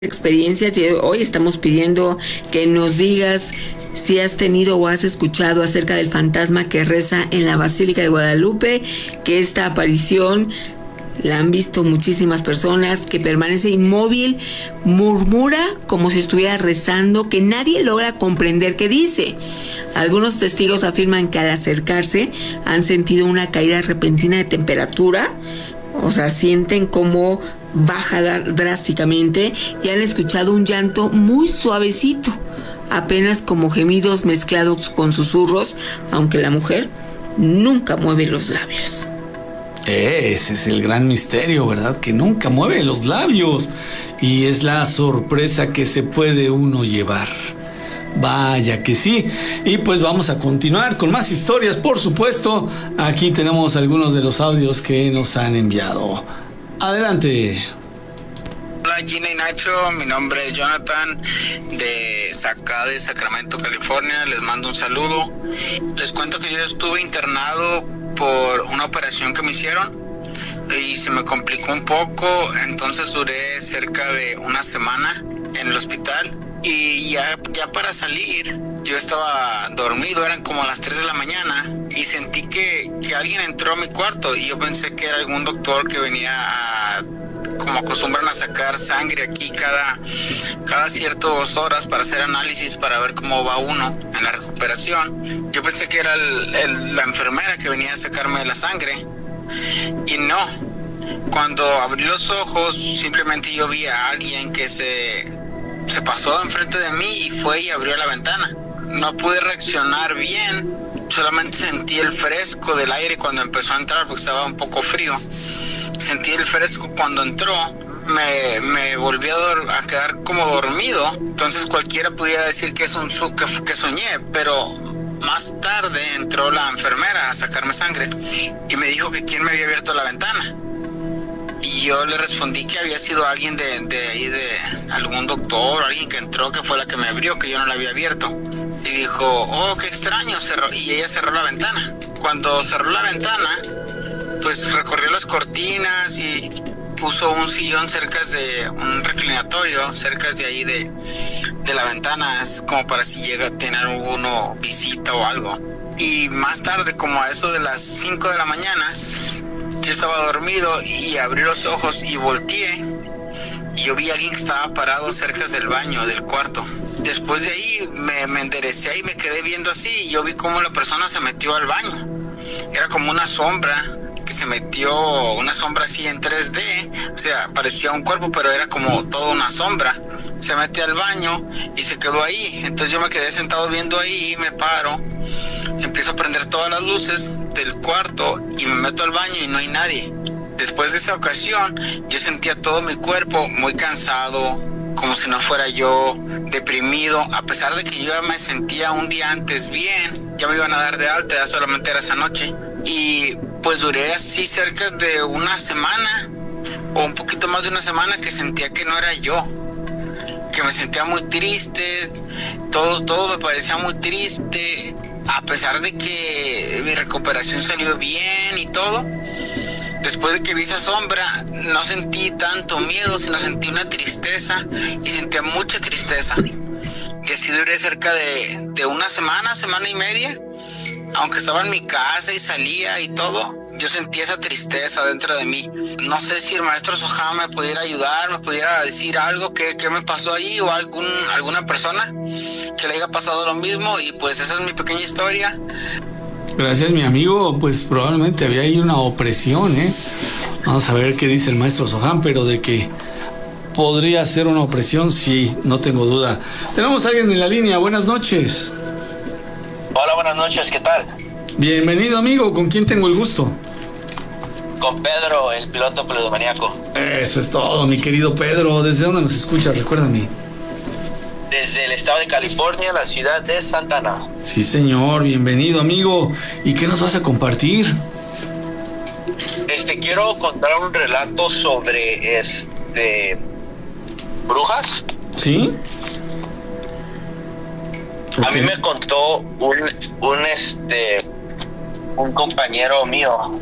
experiencias y hoy estamos pidiendo que nos digas si has tenido o has escuchado acerca del fantasma que reza en la Basílica de Guadalupe, que esta aparición la han visto muchísimas personas, que permanece inmóvil, murmura como si estuviera rezando, que nadie logra comprender qué dice. Algunos testigos afirman que al acercarse han sentido una caída repentina de temperatura, o sea, sienten como baja drásticamente, y han escuchado un llanto muy suavecito, apenas como gemidos mezclados con susurros, aunque la mujer nunca mueve los labios. Ese es el gran misterio, ¿verdad? Que nunca mueve los labios, y es la sorpresa que se puede uno llevar. Vaya que sí. Y pues vamos a continuar con más historias, por supuesto. Aquí tenemos algunos de los audios que nos han enviado. Adelante. Hola Gina y Nacho, mi nombre es Jonathan de Sacramento, California. Les mando un saludo. Les cuento que yo estuve internado por una operación que me hicieron y se me complicó un poco, entonces duré cerca de una semana en el hospital. Y ya para salir, yo estaba dormido, eran como las 3 de la mañana, y sentí que alguien entró a mi cuarto, y yo pensé que era algún doctor que venía como acostumbran a sacar sangre aquí cada ciertas horas para hacer análisis, para ver cómo va uno en la recuperación. Yo pensé que era la enfermera que venía a sacarme la sangre, y no. Cuando abrí los ojos, simplemente yo vi a alguien que se pasó enfrente de mí y fue y abrió la ventana. No pude reaccionar bien, solamente sentí el fresco del aire cuando empezó a entrar, porque estaba un poco frío. Sentí el fresco cuando entró, me volví a quedar como dormido. Entonces cualquiera pudiera decir que que soñé, pero más tarde entró la enfermera a sacarme sangre y me dijo que quién me había abierto la ventana. Y yo le respondí que había sido alguien de ahí, de algún doctor o alguien que entró, que fue la que me abrió, que yo no la había abierto. Y dijo, oh, qué extraño, y ella cerró la ventana. Cuando cerró la ventana, pues recorrió las cortinas y puso un sillón un reclinatorio cerca de ahí de la ventana, como para si llega a tener alguno visita o algo. Y más tarde, como a eso de las 5 de la mañana, yo estaba dormido y abrí los ojos y volteé y yo vi a alguien que estaba parado cerca del baño del cuarto. Después de ahí me enderecé y me quedé viendo así, y yo vi cómo la persona se metió al baño. Era como una sombra que se metió, una sombra así en 3D, o sea, parecía un cuerpo, pero era como toda una sombra. Se metió al baño y se quedó ahí. Entonces yo me quedé sentado viendo ahí, me paro, empiezo a prender todas las luces del cuarto y me meto al baño y no hay nadie. Después de esa ocasión, yo sentía todo mi cuerpo muy cansado, como si no fuera yo, deprimido, a pesar de que yo ya me sentía un día antes bien. Ya me iban a dar de alta, ya solamente era esa noche. Y pues duré así cerca de una semana, o un poquito más de una semana, que sentía que no era yo, que me sentía muy triste, todo me parecía muy triste, a pesar de que mi recuperación salió bien y todo. Después de que vi esa sombra, no sentí tanto miedo, sino sentí una tristeza, y sentía mucha tristeza. Y así duré cerca de una semana y media. Aunque estaba en mi casa y salía y todo, yo sentía esa tristeza dentro de mí. No sé si el maestro Soham me pudiera ayudar, me pudiera decir algo que me pasó ahí, o alguna persona que le haya pasado lo mismo. Y pues esa es mi pequeña historia. Gracias, mi amigo. Pues probablemente había ahí una opresión, ¿eh? Vamos a ver qué dice el maestro Soham, pero de que podría ser una opresión, sí, no tengo duda. Tenemos a alguien en la línea. Buenas noches. Hola, buenas noches, ¿qué tal? Bienvenido, amigo. ¿Con quién tengo el gusto? Con Pedro, el piloto pledomaniaco. Eso es todo, mi querido Pedro. ¿Desde dónde nos escuchas? Recuérdame. Desde el estado de California, la ciudad de Santa Ana. Sí, señor. Bienvenido, amigo. ¿Y qué nos vas a compartir? Quiero contar un relato sobre, brujas. ¿Sí? Okay. A mí me contó un compañero mío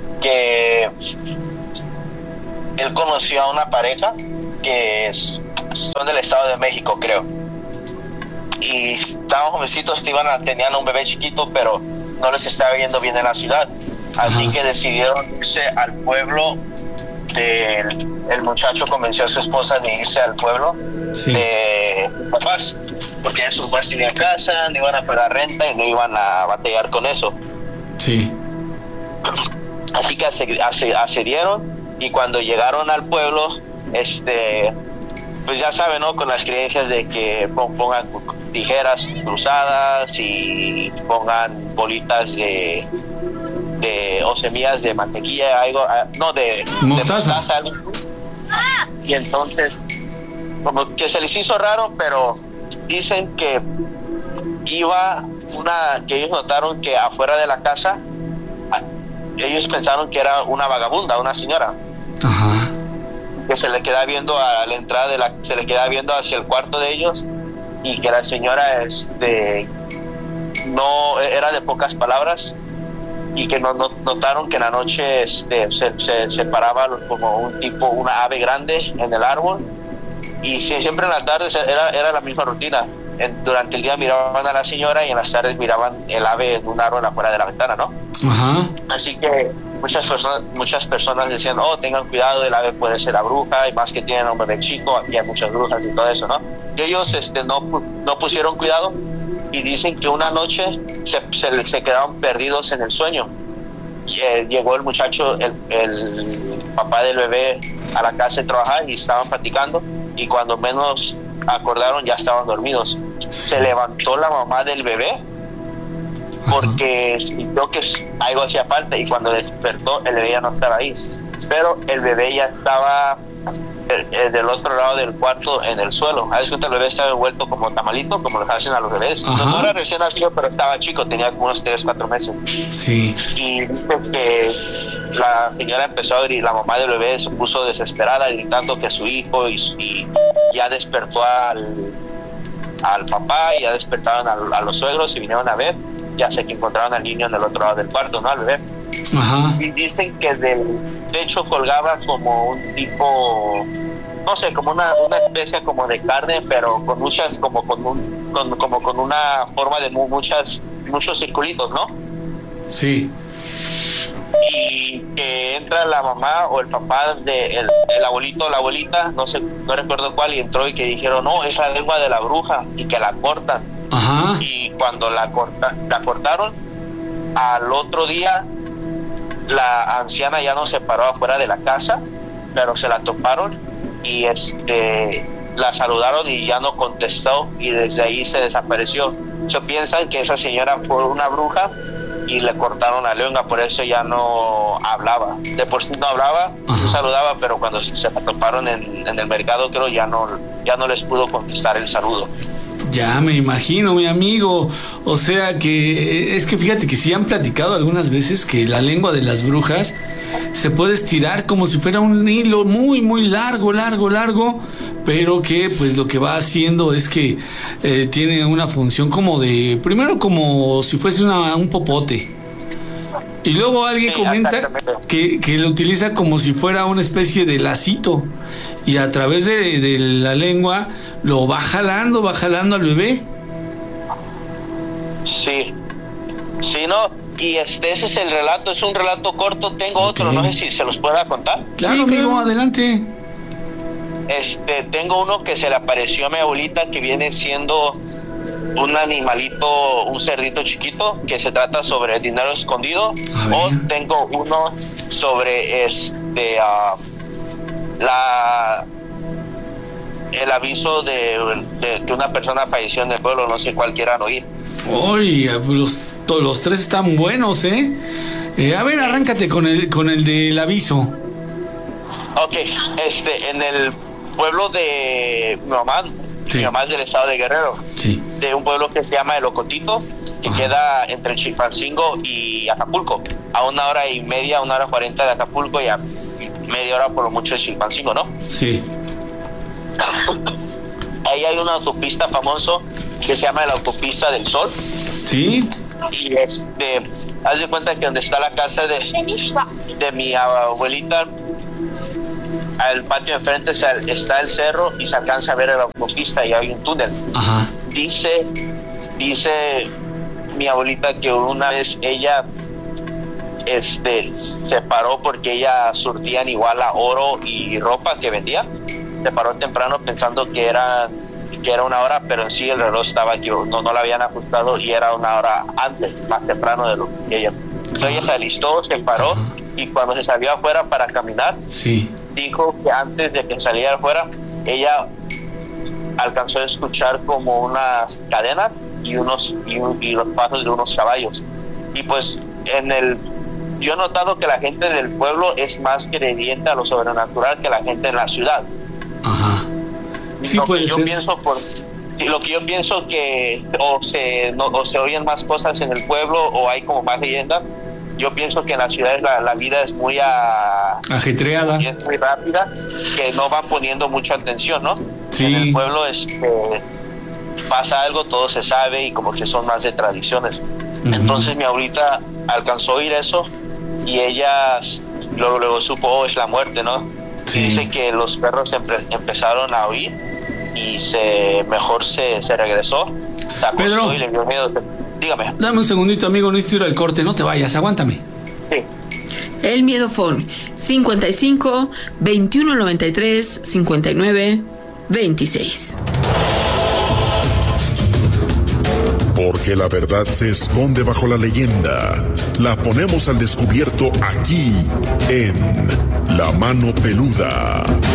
que él conoció a una pareja que son del Estado de México, creo. Y estaban jovencitos, tenían un bebé chiquito, pero no les estaba yendo bien en la ciudad. Así que decidieron irse al pueblo. El muchacho convenció a su esposa de irse al pueblo de papás, porque sus papás tenían casa, no iban a pagar renta y no iban a batallar con eso. Sí. Así que accedieron, y cuando llegaron al pueblo, pues ya saben, ¿no? Con las creencias de que pongan tijeras cruzadas y pongan bolitas o semillas de mantequilla, de mostaza. Y entonces, como que se les hizo raro, pero dicen que que ellos notaron que afuera de la casa, ellos pensaron que era una vagabunda, una señora. Ajá. Que se le queda viendo a la entrada se le queda viendo hacia el cuarto de ellos, y que la señora no era de pocas palabras, y que notaron que en la noche se paraba como una ave grande en el árbol, y siempre en la tarde era la misma rutina. Durante el día miraban a la señora y en las tardes miraban el ave en un árbol afuera de la ventana, ¿no? Ajá. Así que muchas personas decían, tengan cuidado, el ave puede ser la bruja, y más que tienen un bebé chico, aquí hay muchas brujas y todo eso, ¿no? Y ellos no pusieron cuidado, y dicen que una noche se quedaron perdidos en el sueño. Llegó el muchacho, el papá del bebé, a la casa de trabajar, y estaban platicando, y cuando menos acordaron ya estaban dormidos. Se levantó la mamá del bebé porque sintió que algo hacía falta, y cuando despertó el bebé ya no estaba ahí, pero el bebé ya estaba del otro lado del cuarto en el suelo. A veces el bebé estaba envuelto como tamalito, como los hacen a los bebés. No era recién nacido, pero estaba chico, tenía como unos 3-4 meses. Sí. Y dice que la señora empezó a gritar, la mamá del bebé se puso desesperada gritando que su hijo, y ya despertó al papá, y ya despertaron a los suegros y vinieron a ver, ya sé que encontraron al niño en el otro lado del cuarto, ¿no? Al bebé. Ajá. Y dicen que del techo colgaba como un tipo, no sé, como una especie como de carne, pero con muchas, como con una forma de muchos circulitos, ¿no? Sí. Y que entra la mamá o el papá el abuelito o la abuelita, no recuerdo cuál, y entró, y que dijeron, no, es la lengua de la bruja, y que la cortan. Ajá. Y cuando la cortaron, al otro día la anciana ya no se paró afuera de la casa, pero se la toparon, y la saludaron y ya no contestó, y desde ahí se desapareció. Piensan que esa señora fue una bruja y le cortaron la lengua, por eso ya no hablaba. De por sí no hablaba, no saludaba, pero cuando se la toparon en el mercado, creo, ya no les pudo contestar el saludo. Ya me imagino, mi amigo. O sea que es que fíjate que sí han platicado algunas veces que la lengua de las brujas se puede estirar como si fuera un hilo muy, muy largo, pero que pues lo que va haciendo es que tiene una función primero como si fuese un popote. Y luego alguien comenta que lo utiliza como si fuera una especie de lacito, y a través de la lengua lo va jalando al bebé. Sí, ¿no? Y ese es el relato, es un relato corto. Tengo otro, no sé si se los pueda contar. Claro, amigo, adelante. Tengo uno que se le apareció a mi abuelita, que viene siendo un animalito, un cerdito chiquito, que se trata sobre dinero escondido. O tengo uno sobre el aviso de que una persona falleció en el pueblo, no sé cuál quieran oír. Uy, los tres están buenos, ¿eh? A ver, arráncate con el del aviso. Ok, en el pueblo de mi mamá, sí. Mi mamá es del estado de Guerrero, sí. De un pueblo que se llama El Ocotito, que queda entre Chilpancingo y Acapulco, a 1:30, 1:40 de Acapulco, y a media hora por lo mucho de Chilpancingo, ¿no? Sí. Ahí hay una autopista famoso que se llama la Autopista del Sol. Sí. Y haz de cuenta que donde está la casa de mi abuelita, al patio de enfrente está el cerro y se alcanza a ver la autopista y hay un túnel. Ajá. Dice mi abuelita que una vez ella se paró porque ella surtían igual a oro y ropa que vendía. Se paró temprano pensando que era una hora, pero en sí el reloj estaba que no lo habían ajustado y era una hora antes, más temprano de lo que ella. Entonces ella se alistó, se paró. Ajá. Y cuando se salió afuera para caminar, sí, dijo que antes de que saliera afuera, ella alcanzó a escuchar como unas cadenas y los pasos de unos caballos. Y pues yo he notado que la gente del pueblo es más creyente a lo sobrenatural que la gente en la ciudad. Ajá. Sí, lo que yo pienso que o se oyen más cosas en el pueblo o hay como más leyendas. Yo pienso que en las ciudades la vida es muy ajetreada y es muy rápida, que no van poniendo mucha atención, ¿no? Sí. En el pueblo pasa algo, todo se sabe y como que son más de tradiciones. Uh-huh. Entonces mi abuelita alcanzó a oír eso y ella luego supo, es la muerte, ¿no? Sí. Y dice que los perros empezaron a oír y mejor se regresó, se acostó. Pedro, y le dio miedo. Dígame. Dame un segundito, amigo, no hiciste el corte, no te vayas, aguántame. Sí. El Miedofón 55 21 93 59 26. Porque la verdad se esconde bajo la leyenda. La ponemos al descubierto aquí en La Mano Peluda.